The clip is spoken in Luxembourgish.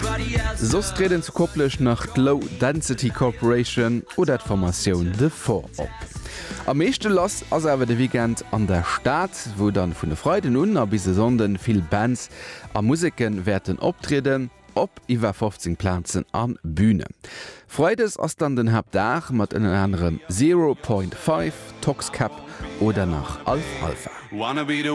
Sos treten zu kopplech nach Low Density Corporation oder d'Formatioun The Four op. Am meeschte lass ass awer de Weekend an der Staat, wo dann vun de Freuden un a bis sonden vill Bands a Musiken werden optreden, op iwwer 15 Planzen an Bühne. Freudes ass dann den Hauptdach mat en anderem 0.5, Toxcap oder nach Alf Alpha.